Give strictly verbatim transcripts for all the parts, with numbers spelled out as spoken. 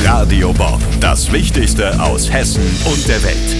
Radio Bob, das Wichtigste aus Hessen und der Welt.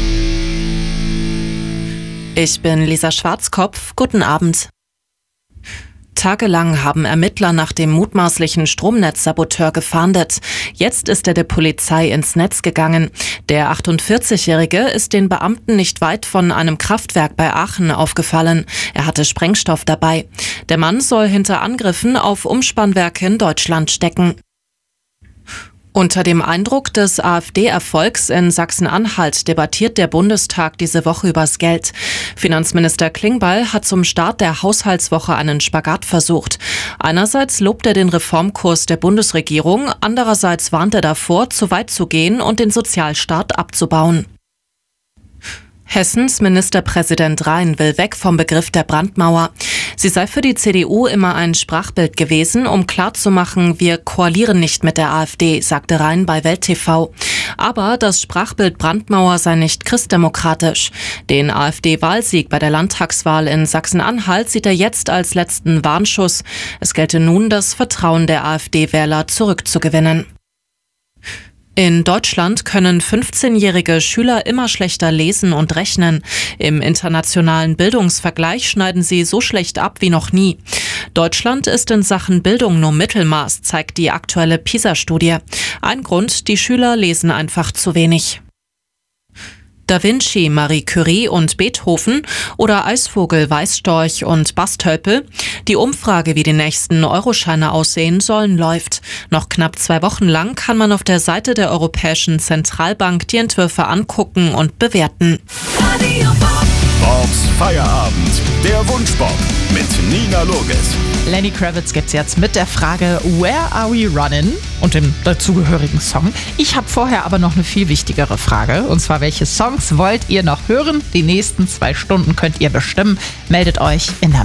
Ich bin Lisa Schwarzkopf. Guten Abend. Tagelang haben Ermittler nach dem mutmaßlichen Stromnetzsaboteur gefahndet. Jetzt ist er der Polizei ins Netz gegangen. Der achtundvierzigjährige ist den Beamten nicht weit von einem Kraftwerk bei Aachen aufgefallen. Er hatte Sprengstoff dabei. Der Mann soll hinter Angriffen auf Umspannwerke in Deutschland stecken. Unter dem Eindruck des AfD-Erfolgs in Sachsen-Anhalt debattiert der Bundestag diese Woche übers Geld. Finanzminister Klingbeil hat zum Start der Haushaltswoche einen Spagat versucht. Einerseits lobt er den Reformkurs der Bundesregierung, andererseits warnt er davor, zu weit zu gehen und den Sozialstaat abzubauen. Hessens Ministerpräsident Rhein will weg vom Begriff der Brandmauer. Sie sei für die C D U immer ein Sprachbild gewesen, um klarzumachen, wir koalieren nicht mit der AfD, sagte Rhein bei Welt T V. Aber das Sprachbild Brandmauer sei nicht christdemokratisch. Den AfD-Wahlsieg bei der Landtagswahl in Sachsen-Anhalt sieht er jetzt als letzten Warnschuss. Es gelte nun, das Vertrauen der AfD-Wähler zurückzugewinnen. In Deutschland können fünfzehnjährige Schüler immer schlechter lesen und rechnen. Im internationalen Bildungsvergleich schneiden sie so schlecht ab wie noch nie. Deutschland ist in Sachen Bildung nur Mittelmaß, zeigt die aktuelle PISA-Studie. Ein Grund, die Schüler lesen einfach zu wenig. Da Vinci, Marie Curie und Beethoven oder Eisvogel, Weißstorch und Bastölpel. Die Umfrage, wie die nächsten Euroscheine aussehen sollen, läuft. Noch knapp zwei Wochen lang kann man auf der Seite der Europäischen Zentralbank die Entwürfe angucken und bewerten. Bobs Feierabend, der Wunschbob mit Nina Loges. Lenny Kravitz gibt's jetzt mit der Frage Where Are We Running? Und dem dazugehörigen Song. Ich habe vorher aber noch eine viel wichtigere Frage. Und zwar, welche Songs wollt ihr noch hören? Die nächsten zwei Stunden könnt ihr bestimmen. Meldet euch in der